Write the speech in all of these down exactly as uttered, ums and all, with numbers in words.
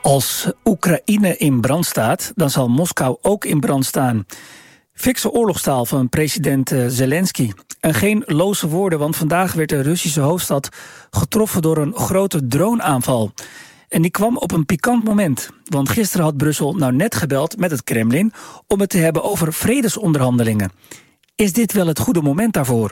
Als Oekraïne in brand staat, dan zal Moskou ook in brand staan. Fikse oorlogstaal van president Zelensky. En geen loze woorden, want vandaag werd de Russische hoofdstad getroffen door een grote droneaanval. En die kwam op een pikant moment. Want gisteren had Brussel nou net gebeld met het Kremlin om het te hebben over vredesonderhandelingen. Is dit wel het goede moment daarvoor?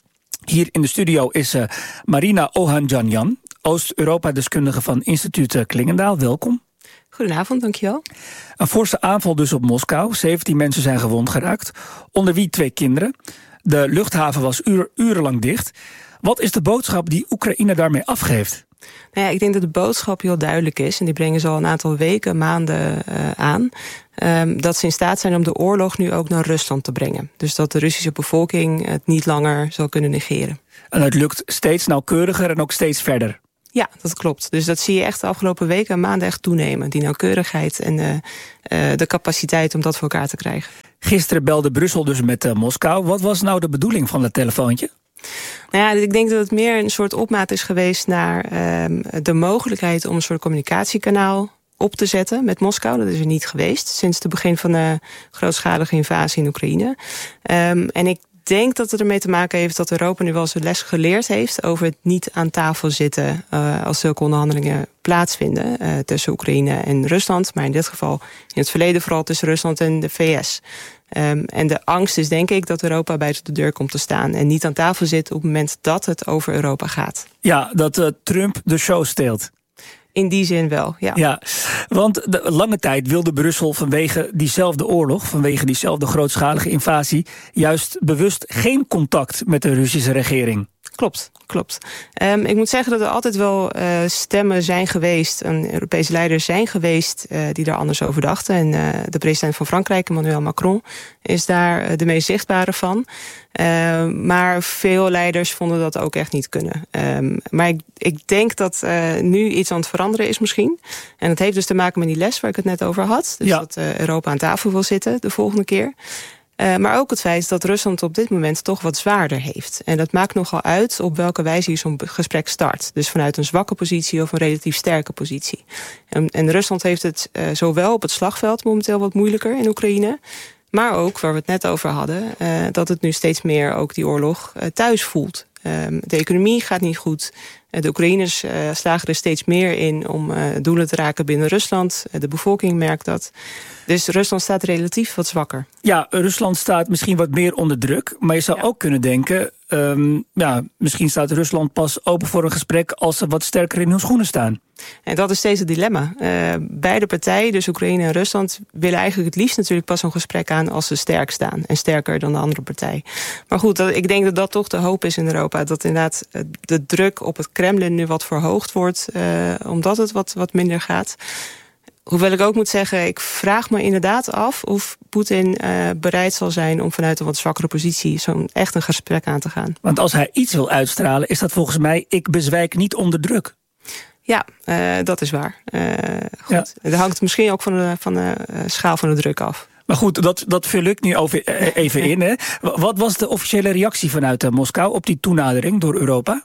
Hier in de studio is uh, Marina Ohanjanyan, Oost-Europa-deskundige van instituut Klingendaal. Welkom. Goedenavond, dankjewel. Een forse aanval dus op Moskou. zeventien mensen zijn gewond geraakt, onder wie twee kinderen. De luchthaven was uur, urenlang dicht. Wat is de boodschap die Oekraïne daarmee afgeeft? Nou ja, ik denk dat de boodschap heel duidelijk is, en die brengen ze al een aantal weken, maanden uh, aan. Um, dat ze in staat zijn om de oorlog nu ook naar Rusland te brengen. Dus dat de Russische bevolking het niet langer zal kunnen negeren. En het lukt steeds nauwkeuriger en ook steeds verder. Ja, dat klopt. Dus dat zie je echt de afgelopen weken en maanden echt toenemen. Die nauwkeurigheid en uh, uh, de capaciteit om dat voor elkaar te krijgen. Gisteren belde Brussel dus met uh, Moskou. Wat was nou de bedoeling van dat telefoontje? Nou ja, ik denk dat het meer een soort opmaat is geweest naar uh, de mogelijkheid om een soort communicatiekanaal op te zetten met Moskou. Dat is er niet geweest sinds het begin van de grootschalige invasie in Oekraïne. Um, en ik denk dat het ermee te maken heeft dat Europa nu wel zijn les geleerd heeft over het niet aan tafel zitten uh, als zulke onderhandelingen plaatsvinden uh, tussen Oekraïne en Rusland. Maar in dit geval in het verleden vooral tussen Rusland en de V S. Um, en de angst is denk ik dat Europa buiten de deur komt te staan en niet aan tafel zit op het moment dat het over Europa gaat. Ja, dat uh, Trump de show steelt. In die zin wel, ja. Ja, want de lange tijd wilde Brussel vanwege diezelfde oorlog, vanwege diezelfde grootschalige invasie, juist bewust geen contact met de Russische regering. Klopt, klopt. Um, ik moet zeggen dat er altijd wel uh, stemmen zijn geweest, en Europese leiders zijn geweest uh, die daar anders over dachten. En uh, de president van Frankrijk, Emmanuel Macron, is daar uh, de meest zichtbare van. Uh, maar veel leiders vonden dat ook echt niet kunnen. Um, maar ik, ik denk dat uh, nu iets aan het veranderen is misschien. En dat heeft dus te maken met die les waar ik het net over had. Dus ja. dat uh, Europa aan tafel wil zitten de volgende keer. Uh, maar ook het feit dat Rusland op dit moment toch wat zwaarder heeft. En dat maakt nogal uit op welke wijze je zo'n gesprek start. Dus vanuit een zwakke positie of een relatief sterke positie. En, en Rusland heeft het uh, zowel op het slagveld momenteel wat moeilijker in Oekraïne, maar ook, waar we het net over hadden, uh, dat het nu steeds meer ook die oorlog uh, thuis voelt. Um, de economie gaat niet goed. Uh, de Oekraïners uh, slagen er steeds meer in om uh, doelen te raken binnen Rusland. Uh, de bevolking merkt dat. Dus Rusland staat relatief wat zwakker. Ja, Rusland staat misschien wat meer onder druk. Maar je zou ja. ook kunnen denken, um, ja, misschien staat Rusland pas open voor een gesprek als ze wat sterker in hun schoenen staan. En dat is steeds het dilemma. Uh, beide partijen, dus Oekraïne en Rusland, willen eigenlijk het liefst natuurlijk pas een gesprek aan als ze sterk staan. En sterker dan de andere partij. Maar goed, dat, ik denk dat dat toch de hoop is in Europa. Dat inderdaad de druk op het Kremlin nu wat verhoogd wordt, uh, omdat het wat, wat minder gaat. Hoewel ik ook moet zeggen, ik vraag me inderdaad af of Poetin uh, bereid zal zijn om vanuit een wat zwakkere positie zo'n echt een gesprek aan te gaan. Want als hij iets wil uitstralen, is dat volgens mij, ik bezwijk niet onder druk. Ja, uh, dat is waar. Uh, goed. Ja. Dat hangt misschien ook van de, van de uh, schaal van de druk af. Maar goed, dat, dat vul ik nu over, even in. Hè. Wat was de officiële reactie vanuit uh, Moskou op die toenadering door Europa?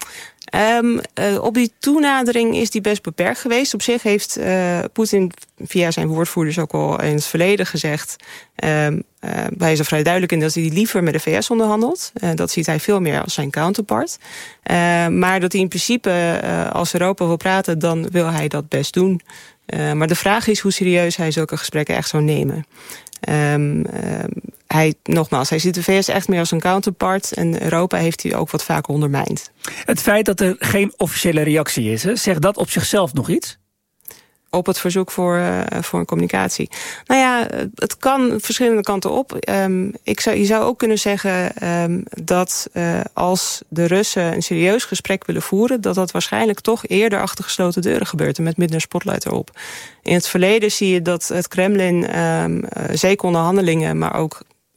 Um, uh, op die toenadering is die best beperkt geweest. Op zich heeft uh, Poetin via zijn woordvoerders ook al in het verleden gezegd, Um, uh, hij is er vrij duidelijk in dat hij liever met de V S onderhandelt. Uh, dat ziet hij veel meer als zijn counterpart. Uh, maar dat hij in principe, uh, als Europa wil praten, dan wil hij dat best doen. Uh, maar de vraag is hoe serieus hij zulke gesprekken echt zou nemen. Um, uh, hij, nogmaals, hij ziet de V S echt meer als een counterpart en Europa heeft hij ook wat vaker ondermijnd. Het feit dat er geen officiële reactie is, hè, zegt dat op zichzelf nog iets? Op het verzoek voor, uh, voor een communicatie. Nou ja, het kan verschillende kanten op. Um, ik zou, je zou ook kunnen zeggen um, dat uh, als de Russen een serieus gesprek willen voeren, dat dat waarschijnlijk toch eerder achter gesloten deuren gebeurt en met minder spotlight erop. In het verleden zie je dat het Kremlin um, uh, zeker onderhandelingen, maar ook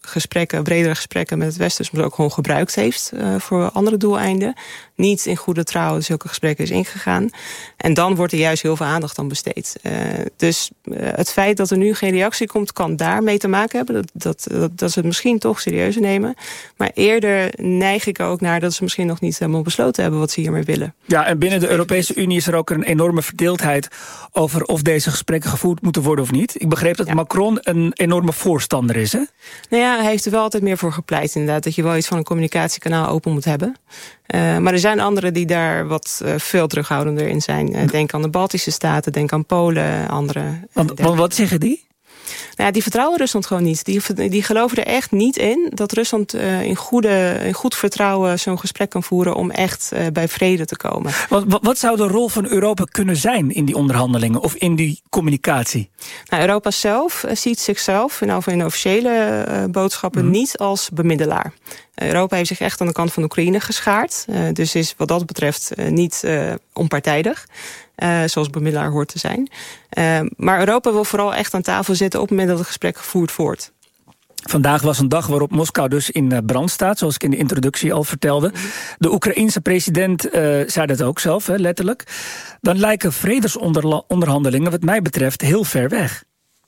gesprekken, bredere gesprekken met het Westen, soms ook gewoon gebruikt heeft uh, voor andere doeleinden. Niet in goede trouw zulke gesprekken is ingegaan. En dan wordt er juist heel veel aandacht aan besteed. Uh, dus uh, het feit dat er nu geen reactie komt, kan daarmee te maken hebben. Dat, dat, dat, dat ze het misschien toch serieuzer nemen. Maar eerder neig ik er ook naar dat ze misschien nog niet helemaal besloten hebben wat ze hiermee willen. Ja, en binnen de Europese Unie is er ook een enorme verdeeldheid over of deze gesprekken gevoerd moeten worden of niet. Ik begreep dat ja. Macron een enorme voorstander is, hè? Nou ja, hij heeft er wel altijd meer voor gepleit, inderdaad. Dat je wel iets van een communicatiekanaal open moet hebben. Uh, maar er zijn anderen die daar wat uh, veel terughoudender in zijn. Uh, denk aan de Baltische Staten, denk aan Polen, andere. Want, want wat zeggen die? Nou ja, die vertrouwen Rusland gewoon niet. Die, die geloven er echt niet in dat Rusland uh, in, goede, in goed vertrouwen zo'n gesprek kan voeren om echt uh, bij vrede te komen. Wat, wat, wat zou de rol van Europa kunnen zijn in die onderhandelingen of in die communicatie? Nou, Europa zelf uh, ziet zichzelf, in, in officiële uh, boodschappen, mm. niet als bemiddelaar. Uh, Europa heeft zich echt aan de kant van Oekraïne geschaard. Uh, dus is wat dat betreft uh, niet uh, onpartijdig. Uh, zoals bemiddelaar hoort te zijn. Uh, maar Europa wil vooral echt aan tafel zitten op het moment dat het gesprek gevoerd wordt. Vandaag was een dag waarop Moskou dus in brand staat, zoals ik in de introductie al vertelde. De Oekraïense president uh, zei dat ook zelf, hè, letterlijk. Dan lijken vredesonderhandelingen wat mij betreft heel ver weg.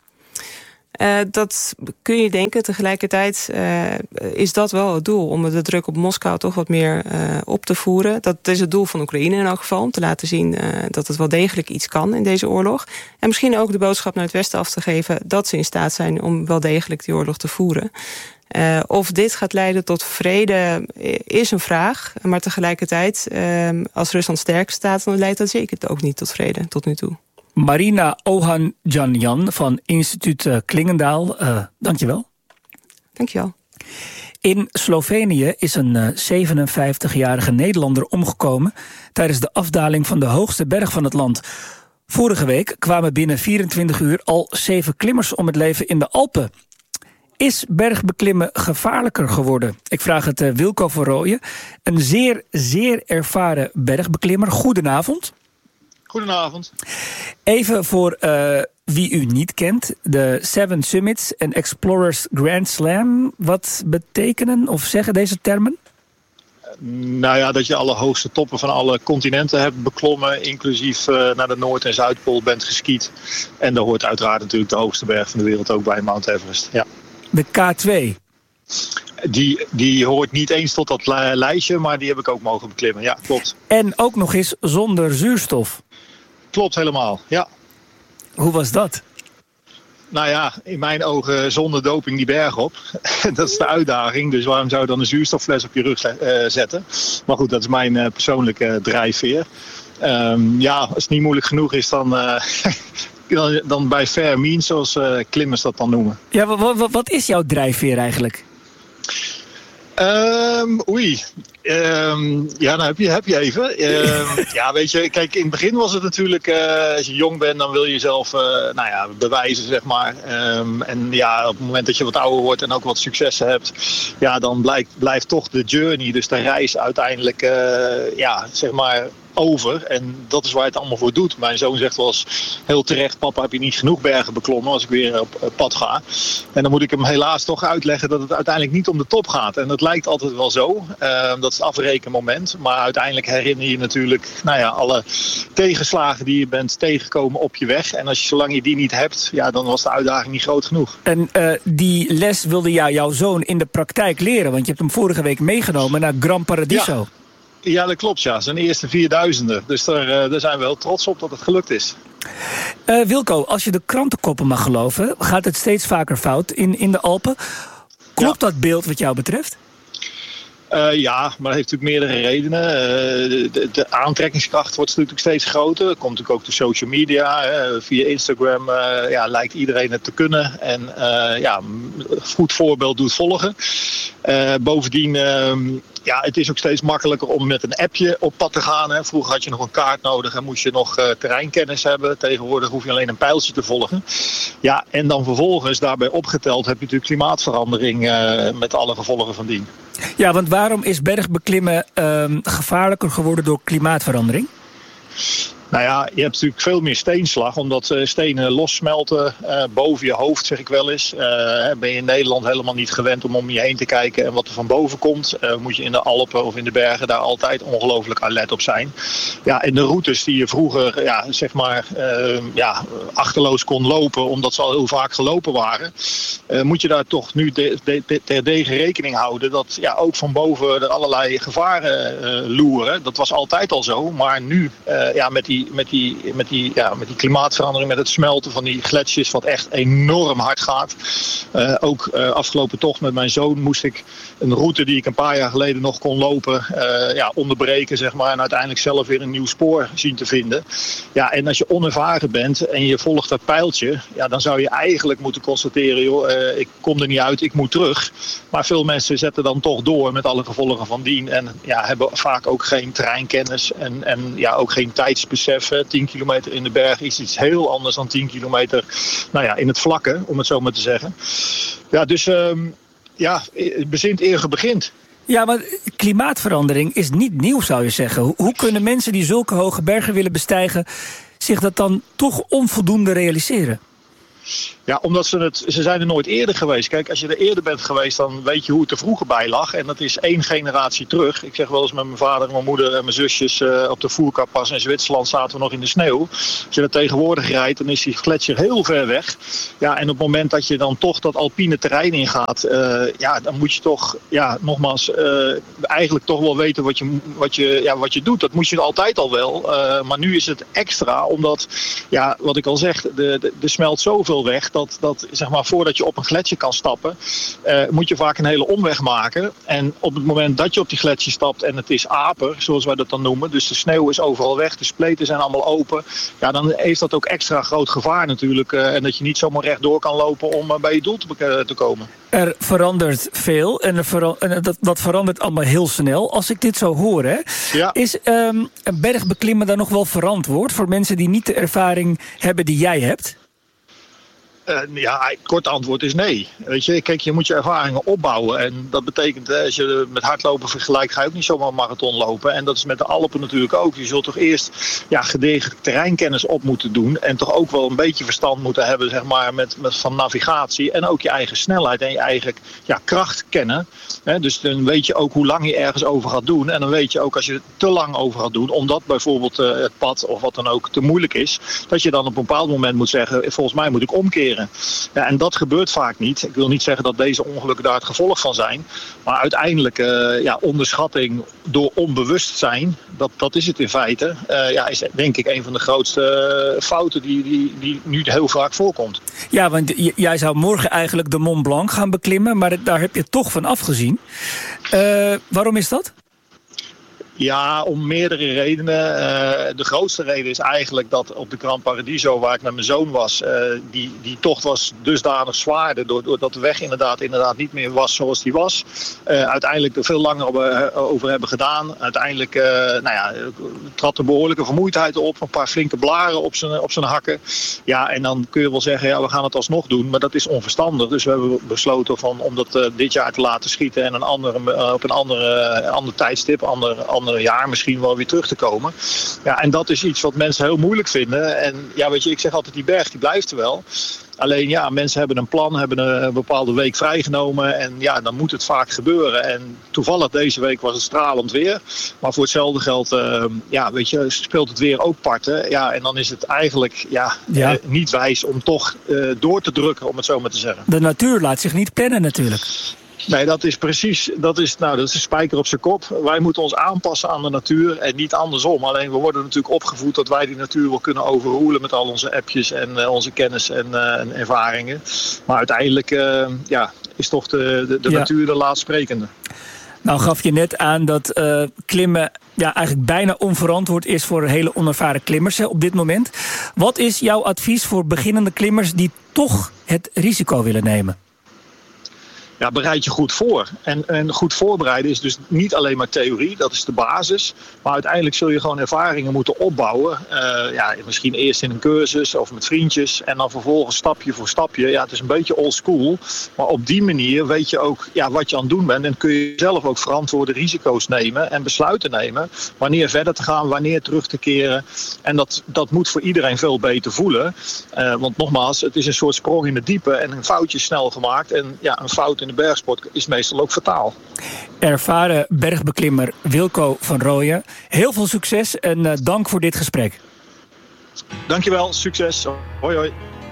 Uh, dat kun je denken. Tegelijkertijd uh, is dat wel het doel. Om de druk op Moskou toch wat meer uh, op te voeren. Dat is het doel van Oekraïne in elk geval. Om te laten zien uh, dat het wel degelijk iets kan in deze oorlog. En misschien ook de boodschap naar het Westen af te geven dat ze in staat zijn om wel degelijk die oorlog te voeren. Uh, of dit gaat leiden tot vrede is een vraag. Maar tegelijkertijd, uh, als Rusland sterk staat, dan leidt dat zeker ook niet tot vrede tot nu toe. Marina Ohanjanyan van instituut Klingendaal, uh, dankjewel. Dankjewel. In Slovenië is een uh, zevenenvijftigjarige Nederlander omgekomen tijdens de afdaling van de hoogste berg van het land. Vorige week kwamen binnen vierentwintig uur al zeven klimmers om het leven in de Alpen. Is bergbeklimmen gevaarlijker geworden? Ik vraag het uh, Wilco van Rooyen, een zeer, zeer ervaren bergbeklimmer. Goedenavond. Goedenavond. Even voor uh, wie u niet kent, de Seven Summits en Explorers Grand Slam. Wat betekenen of zeggen deze termen? Nou ja, dat je alle hoogste toppen van alle continenten hebt beklommen, inclusief uh, naar de Noord- en Zuidpool bent geskiet. En daar hoort uiteraard natuurlijk de hoogste berg van de wereld ook bij, Mount Everest. Ja. De K twee. Die, die hoort niet eens tot dat lijstje, maar die heb ik ook mogen beklimmen. Ja, klopt. En ook nog eens zonder zuurstof. Klopt helemaal, ja. Hoe was dat? Nou ja, in mijn ogen zonder doping die berg op. Dat is de uitdaging, dus waarom zou je dan een zuurstoffles op je rug uh, zetten? Maar goed, dat is mijn uh, persoonlijke drijfveer. Um, ja, als het niet moeilijk genoeg is, dan, uh, dan, dan bij fair means, zoals uh, klimmers dat dan noemen. Ja, wat, wat, wat is jouw drijfveer eigenlijk? Um, oei, um, ja, nou heb je, heb je even. Um, ja, weet je, kijk, in het begin was het natuurlijk, uh, als je jong bent, dan wil je jezelf uh, nou ja, bewijzen, zeg maar. Um, en ja, op het moment dat je wat ouder wordt en ook wat successen hebt, ja, dan blijkt, blijft toch de journey, dus de reis uiteindelijk, uh, ja, zeg maar, over. En dat is waar je het allemaal voor doet. Mijn zoon zegt wel eens heel terecht, papa, heb je niet genoeg bergen beklommen als ik weer op pad ga. En dan moet ik hem helaas toch uitleggen dat het uiteindelijk niet om de top gaat. En dat lijkt altijd wel zo. Uh, dat is het afrekenmoment. Maar uiteindelijk herinner je natuurlijk, nou ja, alle tegenslagen die je bent tegengekomen op je weg. En als je, zolang je die niet hebt, ja, dan was de uitdaging niet groot genoeg. En uh, die les wilde ja, jouw zoon in de praktijk leren. Want je hebt hem vorige week meegenomen naar Gran Paradiso. Ja. Ja, dat klopt, ja. Zijn eerste vierduizenden. Dus daar, uh, daar zijn we wel trots op dat het gelukt is. Uh, Wilco, als je de krantenkoppen mag geloven, gaat het steeds vaker fout in, in de Alpen. Klopt ja. dat beeld wat jou betreft? Uh, ja, maar dat heeft natuurlijk meerdere redenen. Uh, de, de aantrekkingskracht wordt natuurlijk steeds groter. Dat komt natuurlijk ook door social media. Uh, via Instagram uh, ja, lijkt iedereen het te kunnen. En uh, ja, een goed voorbeeld doet volgen. Uh, bovendien... Uh, Ja, het is ook steeds makkelijker om met een appje op pad te gaan. Hè. Vroeger had je nog een kaart nodig en moest je nog uh, terreinkennis hebben. Tegenwoordig hoef je alleen een pijltje te volgen. Ja, en dan vervolgens daarbij opgeteld heb je natuurlijk klimaatverandering uh, met alle gevolgen van dien. Ja, want waarom is bergbeklimmen uh, gevaarlijker geworden door klimaatverandering? Nou ja, je hebt natuurlijk veel meer steenslag, omdat uh, stenen lossmelten uh, boven je hoofd, zeg ik wel eens. Uh, ben je in Nederland helemaal niet gewend om om je heen te kijken en wat er van boven komt. Uh, moet je in de Alpen of in de bergen daar altijd ongelooflijk alert op zijn. Ja, en de routes die je vroeger, ja, zeg maar, uh, ja, achterloos kon lopen, omdat ze al heel vaak gelopen waren, uh, moet je daar toch nu de, de, de, terdege rekening houden dat ja, ook van boven er allerlei gevaren uh, loeren. Dat was altijd al zo, maar nu uh, ja, met die, met, die, met, die, ja, met die klimaatverandering, met het smelten van die gletsjers, wat echt enorm hard gaat. Uh, ook uh, afgelopen tocht met mijn zoon moest ik een route die ik een paar jaar geleden nog kon lopen, uh, ja, onderbreken, zeg maar, en uiteindelijk zelf weer een nieuw spoor zien te vinden. Ja, en als je onervaren bent en je volgt dat pijltje, ja, dan zou je eigenlijk moeten constateren, joh, uh, ik kom er niet uit, ik moet terug. Maar veel mensen zetten dan toch door met alle gevolgen van dien en ja, hebben vaak ook geen terreinkennis en, en ja, ook geen tijdsbesef. tien kilometer in de berg is iets heel anders dan tien kilometer nou ja, in het vlakke, om het zo maar te zeggen. Ja, dus um, ja, bezint eer begint. Ja, maar klimaatverandering is niet nieuw, zou je zeggen. Hoe kunnen mensen die zulke hoge bergen willen bestijgen zich dat dan toch onvoldoende realiseren? Ja, omdat ze het, ze zijn er nooit eerder geweest. Kijk, als je er eerder bent geweest, dan weet je hoe het er vroeger bij lag. En dat is één generatie terug. Ik zeg wel eens met mijn vader en mijn moeder en mijn zusjes uh, op de Voerkappas in Zwitserland zaten we nog in de sneeuw. Als je er tegenwoordig rijdt, dan is die gletsjer heel ver weg. Ja, en op het moment dat je dan toch dat alpine terrein ingaat, uh, ja, dan moet je toch, ja, nogmaals, uh, eigenlijk toch wel weten wat je, wat je, ja, wat je doet. Dat moest je altijd al wel. Uh, maar nu is het extra, omdat, ja, wat ik al zeg, de, de, de smelt zoveel weg. Dat, dat zeg maar, voordat je op een gletsjer kan stappen, uh, moet je vaak een hele omweg maken. En op het moment dat je op die gletsjer stapt en het is aper, zoals wij dat dan noemen, dus de sneeuw is overal weg, de spleten zijn allemaal open, ja, dan heeft dat ook extra groot gevaar natuurlijk. Uh, en dat je niet zomaar rechtdoor kan lopen om uh, bij je doel te, uh, te komen. Er verandert veel en, er vera- en dat, dat verandert allemaal heel snel. Als ik dit zo hoor, hè, ja. is um, een bergbeklimmen dan nog wel verantwoord voor mensen die niet de ervaring hebben die jij hebt? Uh, ja, het korte antwoord is nee. Weet je, kijk, je moet je ervaringen opbouwen. En dat betekent, hè, als je met hardlopen vergelijkt, ga je ook niet zomaar een marathon lopen. En dat is met de Alpen natuurlijk ook. Je zult toch eerst ja, gedegen terreinkennis op moeten doen. En toch ook wel een beetje verstand moeten hebben, zeg maar, met, met van navigatie. En ook je eigen snelheid en je eigen ja, kracht kennen. Hè, dus dan weet je ook hoe lang je ergens over gaat doen. En dan weet je ook als je te lang over gaat doen, omdat bijvoorbeeld uh, het pad of wat dan ook te moeilijk is, dat je dan op een bepaald moment moet zeggen, volgens mij moet ik omkeren. Ja, en dat gebeurt vaak niet. Ik wil niet zeggen dat deze ongelukken daar het gevolg van zijn. Maar uiteindelijk, uh, ja, onderschatting door onbewustzijn, dat, dat is het in feite, uh, ja, is denk ik een van de grootste fouten die, die, die nu heel vaak voorkomt. Ja, want j- jij zou morgen eigenlijk de Mont Blanc gaan beklimmen, maar daar heb je toch van afgezien. Uh, waarom is dat? Ja, om meerdere redenen. Uh, de grootste reden is eigenlijk dat op de Gran Paradiso, waar ik met mijn zoon was, uh, die, die tocht was dusdanig zwaarder, doordat de weg inderdaad, inderdaad niet meer was zoals die was. Uh, uiteindelijk er veel langer over hebben gedaan. Uiteindelijk uh, nou ja, trad er behoorlijke vermoeidheid op, een paar flinke blaren op zijn, op zijn hakken. Ja, en dan kun je wel zeggen, ja, we gaan het alsnog doen, maar dat is onverstandig. Dus we hebben besloten van, om dat uh, dit jaar te laten schieten en een andere, uh, op een andere, uh, ander tijdstip, ander, ander een jaar misschien wel weer terug te komen. Ja, en dat is iets wat mensen heel moeilijk vinden. En ja, weet je, ik zeg altijd, die berg die blijft er wel. Alleen ja, mensen hebben een plan, hebben een bepaalde week vrijgenomen en ja, dan moet het vaak gebeuren. En toevallig deze week was het stralend weer. Maar voor hetzelfde geld, uh, ja, weet je, speelt het weer ook parten. Ja, en dan is het eigenlijk ja, ja. Uh, niet wijs om toch uh, door te drukken, om het zo maar te zeggen. De natuur laat zich niet plannen natuurlijk. Nee, dat is precies, dat is, nou, dat is een spijker op zijn kop. Wij moeten ons aanpassen aan de natuur en niet andersom. Alleen we worden natuurlijk opgevoed dat wij die natuur wel kunnen overroelen met al onze appjes en uh, onze kennis en, uh, en ervaringen. Maar uiteindelijk uh, ja, is toch de, de, de ja. natuur de laatstsprekende. Nou gaf je net aan dat uh, klimmen ja, eigenlijk bijna onverantwoord is voor hele onervaren klimmers hè, op dit moment. Wat is jouw advies voor beginnende klimmers die toch het risico willen nemen? ja, bereid je goed voor. En, en goed voorbereiden is dus niet alleen maar theorie, dat is de basis. Maar uiteindelijk zul je gewoon ervaringen moeten opbouwen. Uh, ja, misschien eerst in een cursus of met vriendjes en dan vervolgens stapje voor stapje. Ja, het is een beetje old school, maar op die manier weet je ook ja, wat je aan het doen bent en kun je zelf ook verantwoorde risico's nemen en besluiten nemen. Wanneer verder te gaan, wanneer terug te keren. En dat, dat moet voor iedereen veel beter voelen. Uh, want nogmaals, het is een soort sprong in het diepe en een foutje is snel gemaakt. En ja, een fout in de bergsport is meestal ook fataal. Ervaren bergbeklimmer Wilco van Rooyen. Heel veel succes en uh, dank voor dit gesprek. Dankjewel, succes. Hoi hoi.